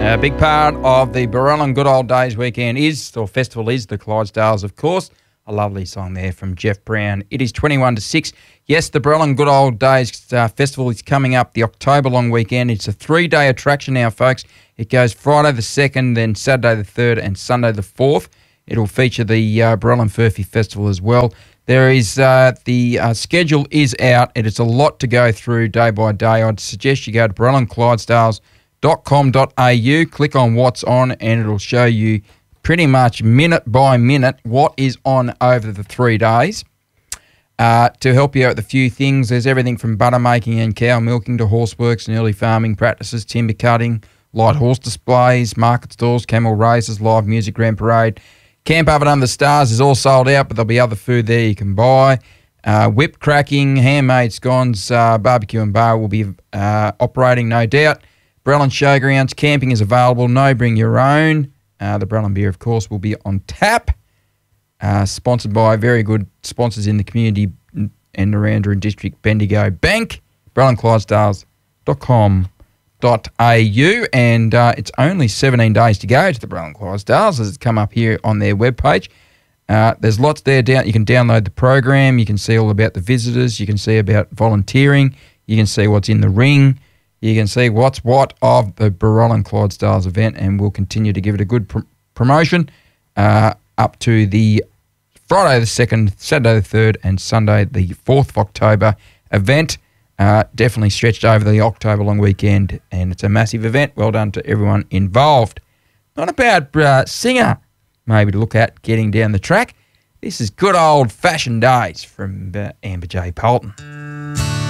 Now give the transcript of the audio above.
A big part of the Barellan Good Old Days weekend festival is the Clydesdales, of course. A lovely song there from Jeff Brown. It is 21 to 6. Yes, the Barellan Good Old Days festival is coming up the October long weekend. It's a 3-day attraction now, folks. It goes Friday the 2nd, then Saturday the 3rd and Sunday the 4th. It'll feature the Barellan Furphy Festival as well. There is the schedule is out. It is a lot to go through day by day. I'd suggest you go to BarellanClydesdales.com.au, click on what's on, and it'll show you pretty much minute by minute what is on over the 3 days. To help you out with a few things, there's everything from butter making and cow milking to horseworks and early farming practices, timber cutting, light horse displays, market stalls, camel races, live music, grand parade. Camp Up and Under the Stars is all sold out, but there'll be other food there you can buy. Whip cracking, handmade scones, barbecue and bar will be operating, no doubt. Barellan Showgrounds, camping is available. No, bring your own. The Barellan beer, of course, will be on tap. Sponsored by very good sponsors in the community and Narrandera District, Bendigo Bank. BarellanClydesdales.com.au, and it's only 17 days to go to the Barellan Clydesdales, as it's come up here on their webpage. There's lots there. You can download the program. You can see all about the visitors. You can see about volunteering. You can see what's in the ring. You can see what's what of the Barellan Clydesdales event, and we'll continue to give it a good promotion up to the Friday the 2nd, Saturday the 3rd, and Sunday the 4th of October event. Definitely stretched over the October long weekend, and it's a massive event. Well done to everyone involved. Not a bad singer maybe to look at getting down the track. This is Good Old Fashioned Days from Amber J. Polton.